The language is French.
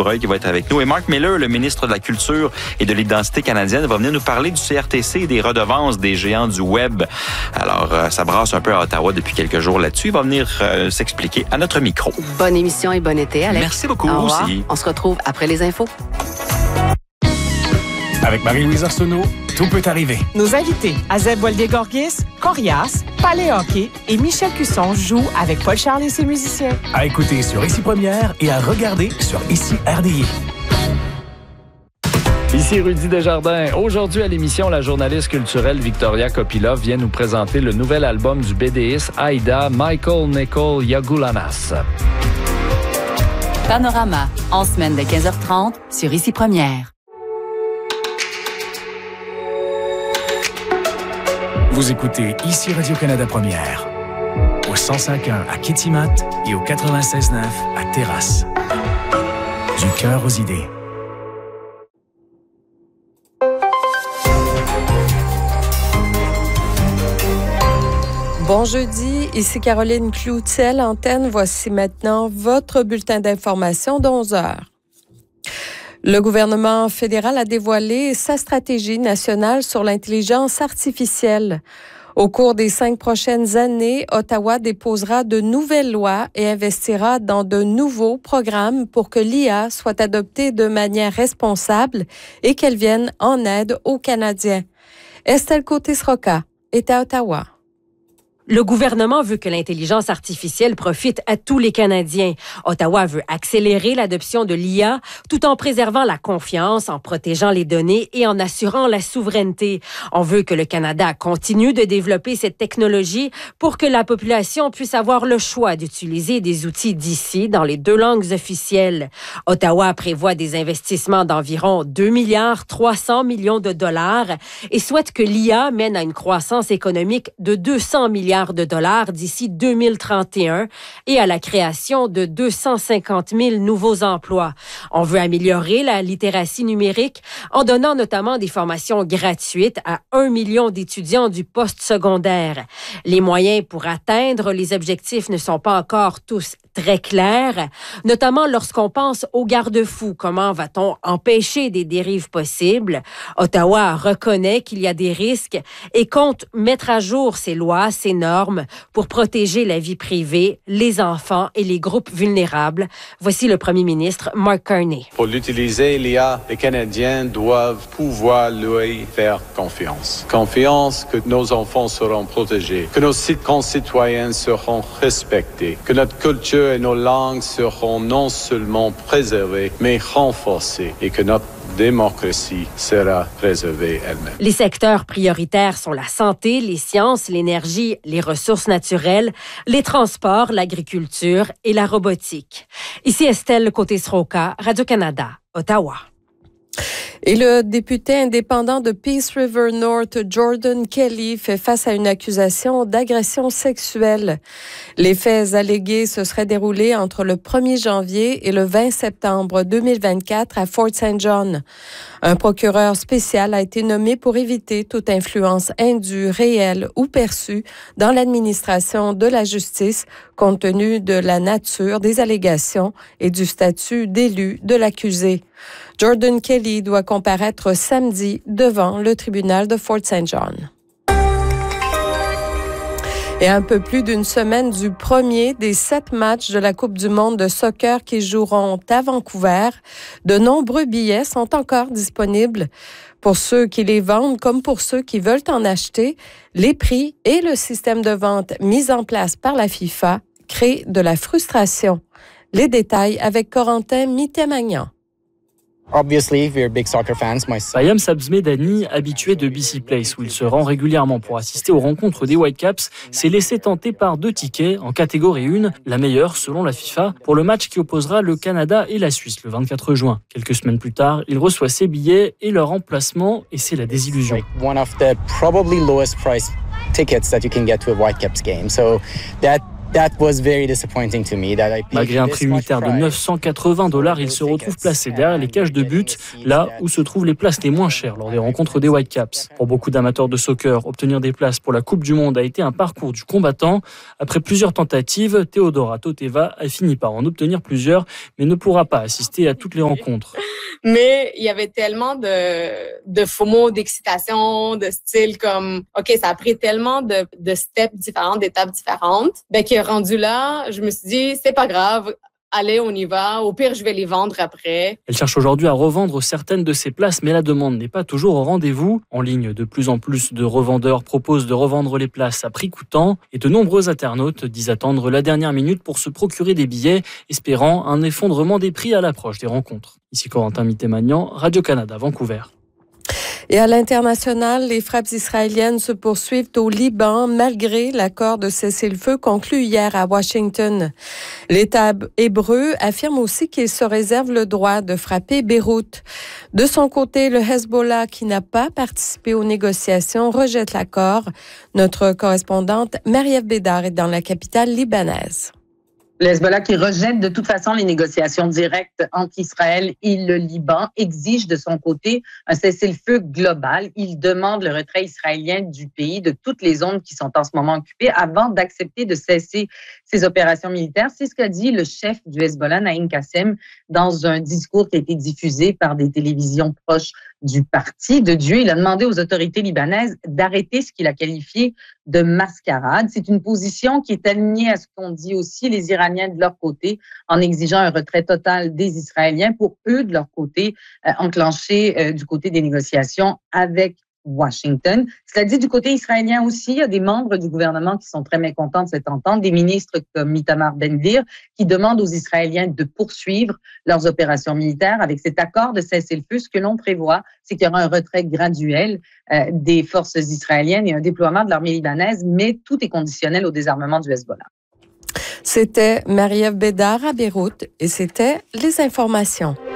Breuil qui va être avec nous. Et Mark Miller, le ministre de la Culture et de l'Identité canadienne, va venir nous parler du CRTC et des redevances des géants du Web. Alors, ça brasse un peu à Ottawa depuis quelques jours là-dessus. Il va venir s'expliquer à notre micro. Bonne émission et bon été, Alex. Merci beaucoup aussi. On se retrouve après les infos. Avec Marie-Louise Arsenault, tout peut arriver. Nos invités, Azeb Walde-Gorgis, Corias, Palais Hockey et Michel Cusson jouent avec Paul Charles et ses musiciens. À écouter sur Ici Première et à regarder sur Ici RDI. Ici Rudy Desjardins. Aujourd'hui à l'émission, la journaliste culturelle Victoria Kopilov vient nous présenter le nouvel album du BDiste Aïda Michael Nicole Yagulanas. Panorama, en semaine de 15h30 sur Ici Première. Vous écoutez Ici Radio-Canada Première, au 105.1 à Kitimat et au 96.9 à Terrasse. Du cœur aux idées. Bon jeudi, ici Caroline Cloutiel, antenne. Voici maintenant votre bulletin d'information d'11h. Le gouvernement fédéral a dévoilé sa stratégie nationale sur l'intelligence artificielle. Au cours des 5 prochaines années, Ottawa déposera de nouvelles lois et investira dans de nouveaux programmes pour que l'IA soit adoptée de manière responsable et qu'elle vienne en aide aux Canadiens. Estelle Côté-Sroka est à Ottawa. Le gouvernement veut que l'intelligence artificielle profite à tous les Canadiens. Ottawa veut accélérer l'adoption de l'IA tout en préservant la confiance, en protégeant les données et en assurant la souveraineté. On veut que le Canada continue de développer cette technologie pour que la population puisse avoir le choix d'utiliser des outils d'ici dans les 2 langues officielles. Ottawa prévoit des investissements d'environ 2,3 milliards de dollars et souhaite que l'IA mène à une croissance économique de 200 milliards de dollars d'ici 2031 et à la création de 250 000 nouveaux emplois. On veut améliorer la littératie numérique en donnant notamment des formations gratuites à 1 million d'étudiants du postsecondaire. Les moyens pour atteindre les objectifs ne sont pas encore tous très clairs, notamment lorsqu'on pense aux garde-fous. Comment va-t-on empêcher des dérives possibles? Ottawa reconnaît qu'il y a des risques et compte mettre à jour ses lois, ses normes pour protéger la vie privée, les enfants et les groupes vulnérables. Voici le premier ministre Mark Carney. Pour l'utiliser, l'IA, les Canadiens doivent pouvoir lui faire confiance. Confiance que nos enfants seront protégés, que nos concitoyens seront respectés, que notre culture et nos langues seront non seulement préservées, mais renforcées et que notre démocratie sera préservée elle-même. Les secteurs prioritaires sont la santé, les sciences, l'énergie, les ressources naturelles, les transports, l'agriculture et la robotique. Ici Estelle Côté-Sroka, Radio-Canada, Ottawa. Et le député indépendant de Peace River North, Jordan Kelly, fait face à une accusation d'agression sexuelle. Les faits allégués se seraient déroulés entre le 1er janvier et le 20 septembre 2024 à Fort St. John. Un procureur spécial a été nommé pour éviter toute influence indue, réelle ou perçue dans l'administration de la justice, compte tenu de la nature des allégations et du statut d'élu de l'accusé. Jordan Kelly doit comparaître samedi devant le tribunal de Fort St. John. Et un peu plus d'une semaine du premier des 7 matchs de la Coupe du monde de soccer qui joueront à Vancouver, de nombreux billets sont encore disponibles. Pour ceux qui les vendent comme pour ceux qui veulent en acheter, les prix et le système de vente mis en place par la FIFA créent de la frustration. Les détails avec Corentin Mittemagnan. Payam Sabzmedani, habitué de BC Place où il se rend régulièrement pour assister aux rencontres des Whitecaps, s'est laissé tenter par 2 tickets en catégorie 1, la meilleure selon la FIFA, pour le match qui opposera le Canada et la Suisse le 24 juin. Quelques semaines plus tard, il reçoit ses billets et leur emplacement et c'est la désillusion. Malgré un prix unitaire de $980, il se retrouve placé derrière les cages de but, là où se trouvent les places les moins chères lors des rencontres des Whitecaps. Pour beaucoup d'amateurs de soccer, obtenir des places pour la Coupe du Monde a été un parcours du combattant. Après plusieurs tentatives, Teodora Toteva a fini par en obtenir plusieurs, mais ne pourra pas assister à toutes les rencontres. Mais il y avait tellement de FOMO, d'excitation, de style comme, OK, ça a pris tellement de steps différents, d'étapes différentes, que rendu là, je me suis dit, c'est pas grave, allez, on y va. Au pire, je vais les vendre après. Elle cherche aujourd'hui à revendre certaines de ses places, mais la demande n'est pas toujours au rendez-vous. En ligne, de plus en plus de revendeurs proposent de revendre les places à prix coûtant et de nombreux internautes disent attendre la dernière minute pour se procurer des billets, espérant un effondrement des prix à l'approche des rencontres. Ici Corentin Mitté-Magnan, Radio-Canada, Vancouver. Et à l'international, les frappes israéliennes se poursuivent au Liban malgré l'accord de cessez-le-feu conclu hier à Washington. L'État hébreu affirme aussi qu'il se réserve le droit de frapper Beyrouth. De son côté, le Hezbollah, qui n'a pas participé aux négociations, rejette l'accord. Notre correspondante Marie-Ève Bédard est dans la capitale libanaise. Le Hezbollah, qui rejette de toute façon les négociations directes entre Israël et le Liban, exige de son côté un cessez-le-feu global. Il demande le retrait israélien du pays, de toutes les zones qui sont en ce moment occupées, avant d'accepter de cesser ses opérations militaires. C'est ce qu'a dit le chef du Hezbollah, Naïm Kassem, dans un discours qui a été diffusé par des télévisions proches du parti de Dieu. Il a demandé aux autorités libanaises d'arrêter ce qu'il a qualifié de mascarade. C'est une position qui est alignée à ce qu'ont dit aussi les Iraniens de leur côté, en exigeant un retrait total des Israéliens pour eux, de leur côté, enclencher du côté des négociations avec Washington. Cela dit, du côté israélien aussi, il y a des membres du gouvernement qui sont très mécontents de cette entente, des ministres comme Itamar Ben-Gvir, qui demandent aux Israéliens de poursuivre leurs opérations militaires. Avec cet accord de cessez-le-feu, ce que l'on prévoit, c'est qu'il y aura un retrait graduel des forces israéliennes et un déploiement de l'armée libanaise, mais tout est conditionnel au désarmement du Hezbollah. C'était Marie-Ève Bédard à Beyrouth et c'était les informations.